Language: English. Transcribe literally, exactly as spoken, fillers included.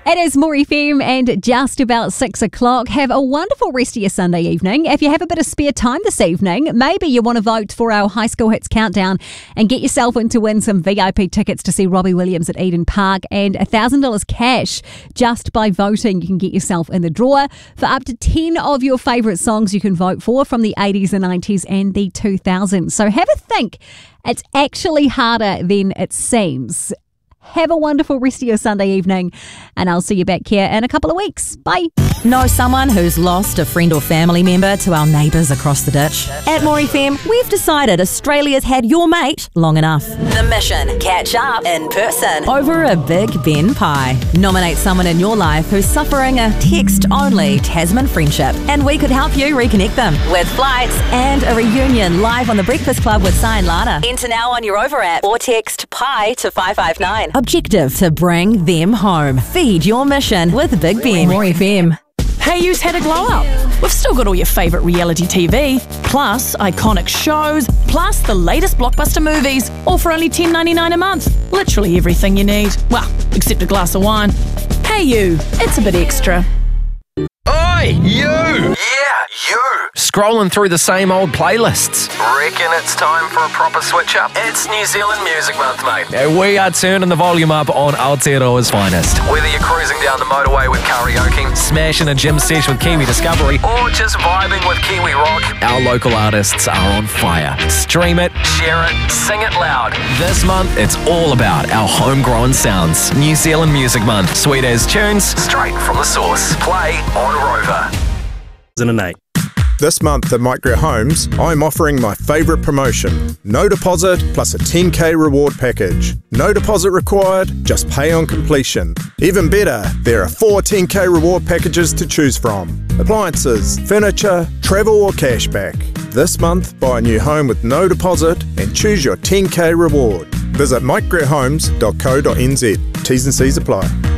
It is More F M and just about six o'clock. Have a wonderful rest of your Sunday evening. If you have a bit of spare time this evening, maybe you want to vote for our High School Hits Countdown and get yourself in to win some V I P tickets to see Robbie Williams at Eden Park and one thousand dollars cash. Just by voting, you can get yourself in the draw for up to ten of your favourite songs you can vote for from the eighties, the nineties and the two thousands. So have a think. It's actually harder than it seems. Have a wonderful rest of your Sunday evening, and I'll see you back here in a couple of weeks. Bye. Know someone who's lost a friend or family member to our neighbours across the ditch? At More F M, we've decided Australia's had your mate long enough. The mission: catch up in person over a Big Ben pie. Nominate someone in your life who's suffering a text-only Tasman friendship, and we could help you reconnect them with flights and a reunion live on the Breakfast Club with Si and Lana. Enter now on your Over app or text pie to five five nine. Objective to bring them home. Feed your mission with Big Ben. More F M. Hey, you's had a glow up. We've still got all your favourite reality T V, plus iconic shows, plus the latest blockbuster movies, all for only ten ninety-nine a month. Literally everything you need. Well, except a glass of wine. Hey you, it's a bit extra. Oi, you! Yeah, you! Scrolling through the same old playlists. Reckon it's time for a proper switch up? It's New Zealand Music Month, mate. And we are turning the volume up on Aotearoa's finest. Whether you're cruising down the motorway with karaoke, smashing a gym sesh with Kiwi Discovery, or just vibing with Kiwi Rock, our local artists are on fire. Stream it, share it, sing it loud. This month, it's all about our homegrown sounds. New Zealand Music Month. Sweet as tunes, straight from the source. Play on Rover. An eight. This month at Micro Homes, I'm offering my favourite promotion. No deposit plus a ten K reward package. No deposit required, just pay on completion. Even better, there are four ten K reward packages to choose from. Appliances, furniture, travel or cashback. This month, buy a new home with no deposit and choose your ten K reward. Visit micro homes dot co dot n z. T's and C's apply.